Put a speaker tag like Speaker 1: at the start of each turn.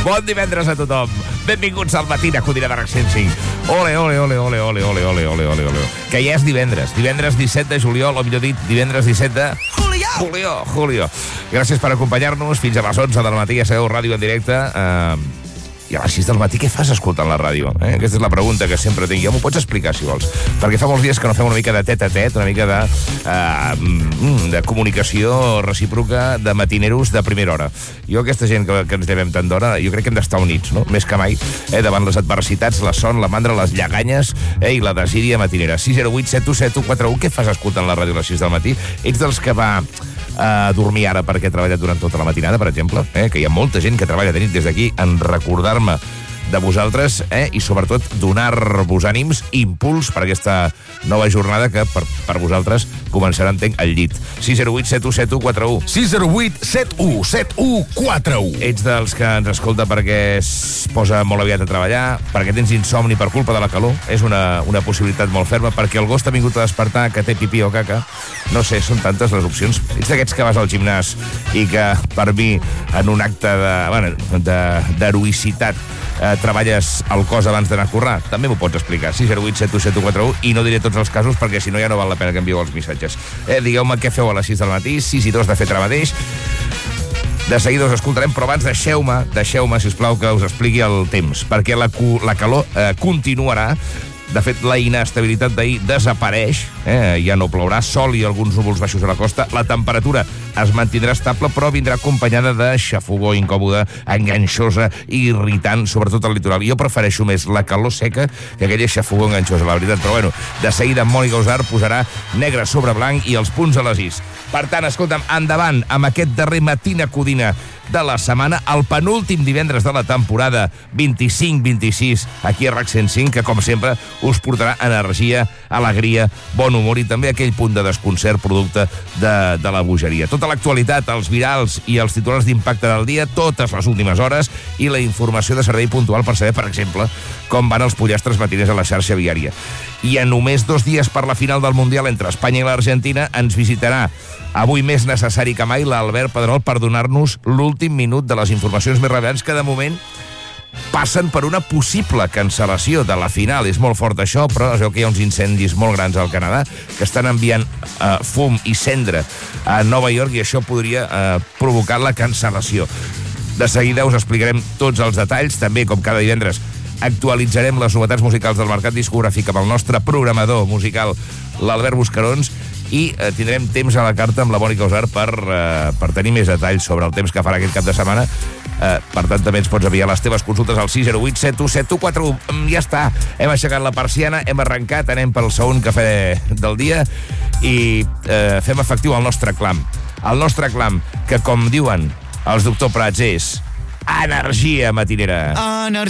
Speaker 1: Bon divendres a tothom. Benvinguts al Matina Codina de RAC 105. Ole, ole, ole, ole, ole, ole, ole, ole, ole, ole. Que ja és divendres. Divendres 17 de juliol, o millor dit, divendres 17 de... Julio. Gràcies per acompanyar-nos fins a les 11 del matí a Seu Ràdio en directe. I a les 6 del matí què fas escoltant la ràdio? Aquesta és la pregunta que sempre tinc. Ja m'ho pots explicar, si vols. Perquè fa molts dies que no fem una mica de tet-a-tet, una mica de comunicació recíproca de matineros de primera hora. Jo, aquesta gent que ens llevem tant d'hora, jo crec que hem d'estar units, no? Més que mai, davant les adversitats, la son, la mandra, les lleganyes i la desídia matinera. 608 7171 41. Què fas escoltant la ràdio a les 6 del matí? Ets dels que va a dormir ara perquè he treballat durant tota la matinada, per exemple, que hi ha molta gent que treballa de nit des d'aquí en recordar-me de vosaltres i sobretot donar-vos ànims i impuls per aquesta nova jornada que per vosaltres començarà, entenc, al llit. 608 7171 41.
Speaker 2: 608 7171 41.
Speaker 1: Ets dels que ens escolta perquè es posa molt aviat a treballar, perquè tens insomni per culpa de la calor, és una possibilitat molt ferma, perquè el gos t'ha vingut a despertar, que té pipí o caca. No sé, són tantes les opcions. Ets d'aquests que vas al gimnàs i que, per mi, en un acte d'heroïcitat, treballes el cos abans d'anar a currar? També m'ho pots explicar. 608 7171 41. I no diré tots els casos perquè si no ja no val la pena que envieu els missatges. Digueu-me què feu a les 6 del matí, 6 i 2 de fet ara mateix. De seguida us escoltarem, però abans deixeu-me, sisplau, que us expliqui el temps, perquè la calor continuarà. De fet, la inestabilitat d'ahir desapareix, ja no plourà, sol i alguns núvols baixos a la costa. La temperatura es mantindrà estable, però vindrà acompanyada de xafogor incòmoda, enganxosa i irritant, sobretot al litoral. Jo prefereixo més la calor seca que aquella xafogor enganxosa, la veritat. Però bueno, de seguida Mònica Usar posarà negre sobre blanc i els punts a les is. Per tant, escolta'm, endavant amb aquest darrer Matina Codina de la setmana, el penúltim divendres de la temporada 25-26 aquí a RAC 105, que com sempre us portarà energia, alegria, bon humor i també aquell punt de desconcert producte de la bogeria. Tota l'actualitat, els virals i els titulars d'impacte del dia, totes les últimes hores i la informació de servei puntual per saber, per exemple, com van els pollastres matiners a la xarxa viària. I a només 2 dies per la final del Mundial entre Espanya i l'Argentina ens visitarà, avui més necessari que mai, l'Albert Pedrol per donar-nos l'últim minut de les informacions més rellevants que de moment passen per una possible cancel·lació de la final. És molt fort això, però es veu que hi ha uns incendis molt grans al Canadà que estan enviant fum i cendra a Nova York i això podria provocar la cancel·lació. De seguida us explicarem tots els detalls, també com cada divendres actualitzarem les novetats musicals del mercat discogràfic amb el nostre programador musical, l'Albert Buscarons, i tindrem temps a la carta amb la Mònica Usar per tenir més detalls sobre el temps que farà aquest cap de setmana. Per tant, també ens pots enviar les teves consultes al 608 7171 41. Ja està, hem aixecat la persiana, hem arrencat, anem pel segon cafè del dia i fem efectiu el nostre clam. El nostre clam, que com diuen els doctor Prats, és energia matinera.